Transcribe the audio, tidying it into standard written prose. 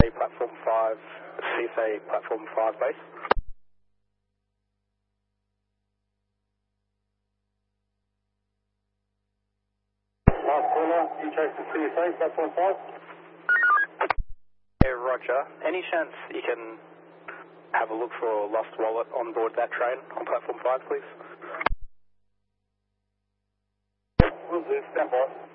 Platform 5, CSA Platform 5 base. Last caller, you chase the CSA Platform 5. Hey, Roger. Any chance you can have a look for a lost wallet on board that train on Platform 5, please? Will do, stand by.